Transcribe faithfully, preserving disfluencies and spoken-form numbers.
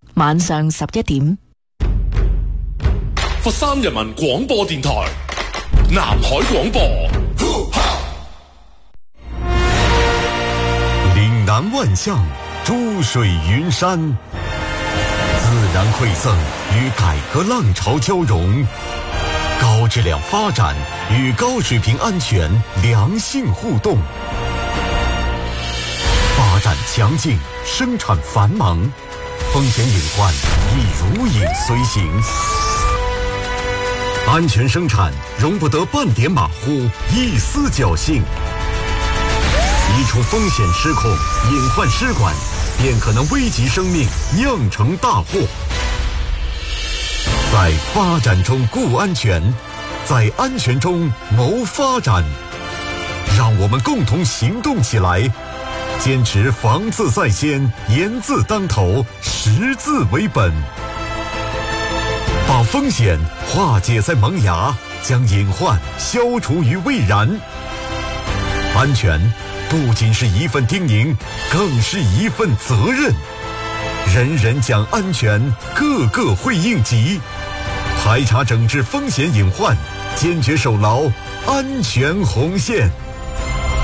晚上十一點。 佛山人民廣播電台南海廣播。 岭南萬象，珠水雲山，自然饋贈與改革浪潮交融，高質量發展與高水平安全良性互動。發展強勁，生產繁忙，風險隱患亦如影隨形。安全生產容不得半點馬虎，一絲僥倖。一處風險失控，隱患失管，便可能危及生命，釀成大禍。在發展中顧安全，在安全中謀發展。讓我們共同行動起來，堅持防字在先，嚴字當頭，識字為本。把風險化解在萌芽，將隱患消除於未然。安全不僅是一份叮嚀，更是一份責任。人人講安全，個個會應急。排查整治風險隱患，堅決守牢安全紅線。